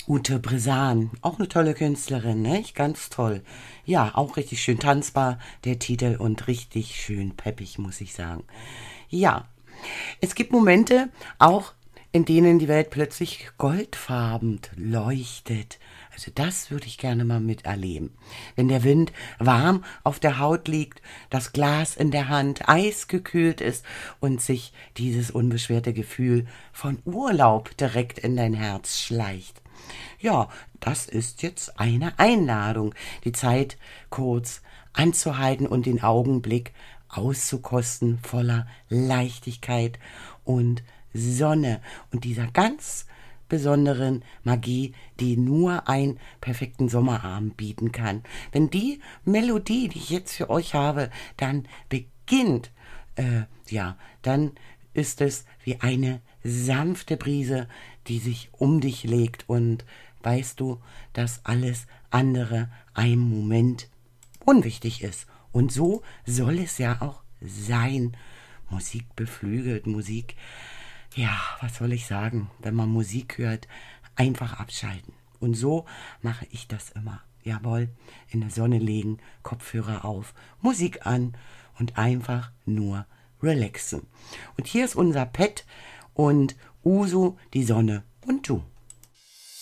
Ute Bresan, auch eine tolle Künstlerin, nicht? Ganz toll. Ja, auch richtig schön tanzbar, der Titel, und richtig schön peppig, muss ich sagen. Ja, es gibt Momente auch, in denen die Welt plötzlich goldfarben leuchtet. Also das würde ich gerne mal miterleben. Wenn der Wind warm auf der Haut liegt, das Glas in der Hand eisgekühlt ist und sich dieses unbeschwerte Gefühl von Urlaub direkt in dein Herz schleicht. Ja, das ist jetzt eine Einladung, die Zeit kurz anzuhalten und den Augenblick auszukosten voller Leichtigkeit und Sonne und dieser ganz besonderen Magie, die nur einen perfekten Sommerabend bieten kann. Wenn die Melodie, die ich jetzt für euch habe, dann beginnt, dann ist es wie eine sanfte Brise, die sich um dich legt, und weißt du, dass alles andere einem Moment unwichtig ist. Und so soll es ja auch sein. Musik beflügelt, Musik, ja, was soll ich sagen, wenn man Musik hört, einfach abschalten. Und so mache ich das immer. Jawohl, in der Sonne legen, Kopfhörer auf, Musik an und einfach nur relaxen. Und hier ist unser Pet und Uso, die Sonne und du.